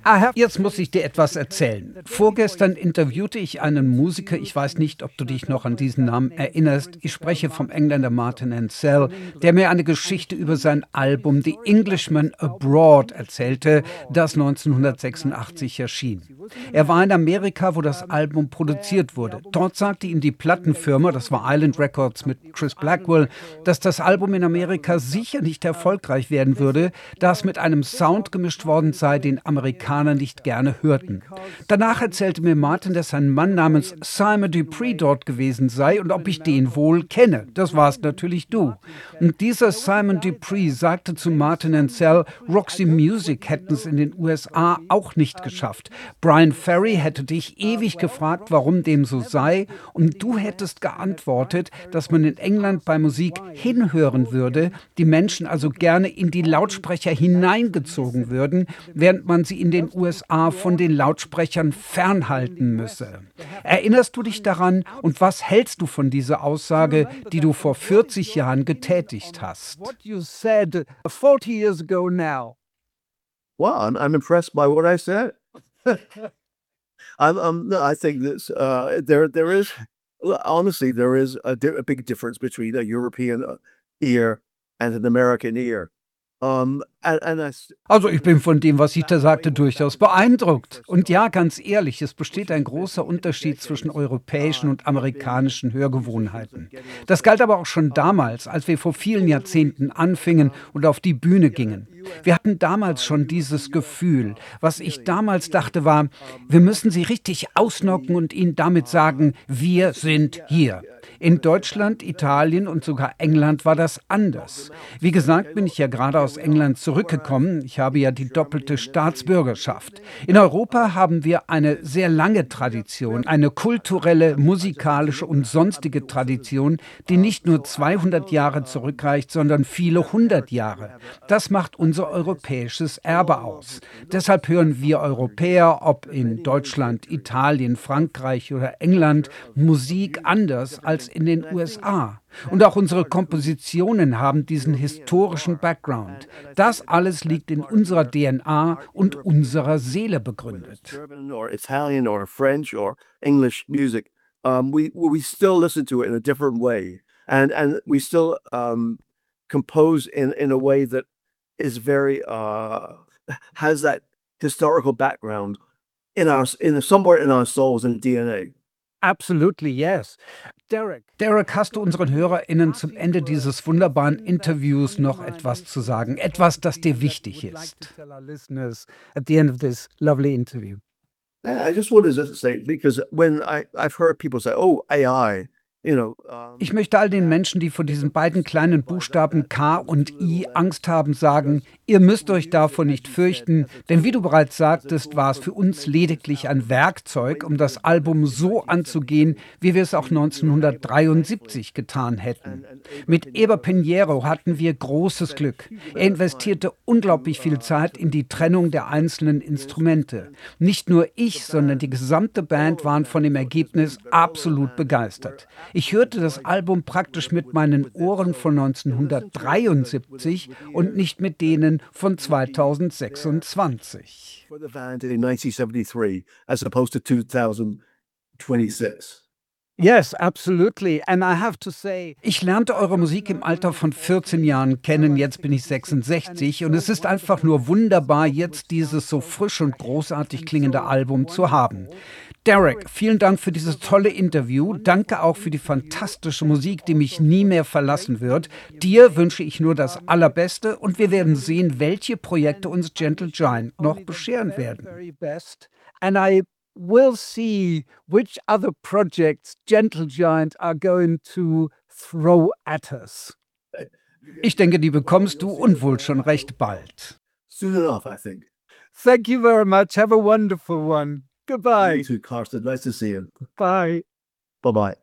Jetzt muss ich dir etwas erzählen. Vorgestern interviewte ich einen Musiker, ich weiß nicht, ob du dich noch an diesen Namen erinnerst. Ich spreche vom Engländer Martin Ansell, der mir eine Geschichte über sein Album The Englishman Abroad erzählte, das 1986 erschien. Er war in Amerika, wo das Album produziert wurde. Dort sagte ihm die Plattenfirma, das war Island Records mit Chris Blackwell, dass das Album in Amerika sicher nicht erfolgreich werden würde, da es mit einem Sound gemischt worden sei, den Amerikaner nicht gerne hörten. Danach erzählte mir Martin, dass ein Mann namens Simon Dupree dort gewesen sei und ob ich den wohl kenne. Das warst natürlich du. Und dieser Simon Dupree sagte zu Martin Ansell, Roxy Music hätten es in den USA auch nicht geschafft. Brian Ferry hätte dich ewig gefragt, warum dem so sei, und du hättest geantwortet, dass man in England bei Musik hinhören würde, die Menschen also gerne in die Lautsprecher hineingezogen würden, während man sie in den USA von den Lautsprechern fernhalten müsse. Erinnerst du dich daran und was hältst du von dieser Aussage, die du vor 40 Jahren getätigt hast? Well, I'm impressed by what I said. No, I think this there is well, honestly there is a big difference between a European ear and an American ear. And Also ich bin von dem, was ich da sagte, durchaus beeindruckt. Und ja, ganz ehrlich, es besteht ein großer Unterschied zwischen europäischen und amerikanischen Hörgewohnheiten. Das galt aber auch schon damals, als wir vor vielen Jahrzehnten anfingen und auf die Bühne gingen. Wir hatten damals schon dieses Gefühl. Was ich damals dachte war, wir müssen sie richtig ausnocken und ihnen damit sagen, wir sind hier. In Deutschland, Italien und sogar England war das anders. Wie gesagt, bin ich ja gerade aus England zurückgekommen. Ich habe ja die doppelte Staatsbürgerschaft. In Europa haben wir eine sehr lange Tradition, eine kulturelle, musikalische und sonstige Tradition, die nicht nur 200 Jahre zurückreicht, sondern viele hundert Jahre. Das macht unser europäisches Erbe aus. Deshalb hören wir Europäer, ob in Deutschland, Italien, Frankreich oder England, Musik anders als in den USA. Und auch unsere Kompositionen haben diesen historischen Background. Das alles liegt in unserer DNA und unserer Seele begründet. German or Italian or French or English music, we still listen to it in a different way, and we still compose in a way that is very has that historical background in somewhere in our souls and DNA. Absolutely, yes. Derek, hast du unseren HörerInnen zum Ende dieses wunderbaren Interviews noch etwas zu sagen? Etwas, das dir wichtig ist? At the end of this lovely interview. I just wanted to say, because when I've heard people say, "Oh, AI," Ich möchte all den Menschen, die vor diesen beiden kleinen Buchstaben K und I Angst haben, sagen, ihr müsst euch davor nicht fürchten, denn wie du bereits sagtest, war es für uns lediglich ein Werkzeug, um das Album so anzugehen, wie wir es auch 1973 getan hätten. Mit Eber Pinheiro hatten wir großes Glück. Er investierte unglaublich viel Zeit in die Trennung der einzelnen Instrumente. Nicht nur ich, sondern die gesamte Band waren von dem Ergebnis absolut begeistert. Ich hörte das Album praktisch mit meinen Ohren von 1973 und nicht mit denen von 2026. For the band in 1973 as opposed to 2026. Yes, absolutely. And I have to say, ich lernte eure Musik im Alter von 14 Jahren kennen, jetzt bin ich 66 und es ist einfach nur wunderbar, jetzt dieses so frisch und großartig klingende Album zu haben. Derek, vielen Dank für dieses tolle Interview. Danke auch für die fantastische Musik, die mich nie mehr verlassen wird. Dir wünsche ich nur das Allerbeste und wir werden sehen, welche Projekte uns Gentle Giant noch bescheren werden. And I will see which other projects Gentle Giant are going to throw at us. Ich denke, die bekommst du und wohl schon recht bald. Soon enough, I think. Thank you very much. Have a wonderful one. Goodbye. You too, Carsten. Nice to see you. Bye. Bye-bye.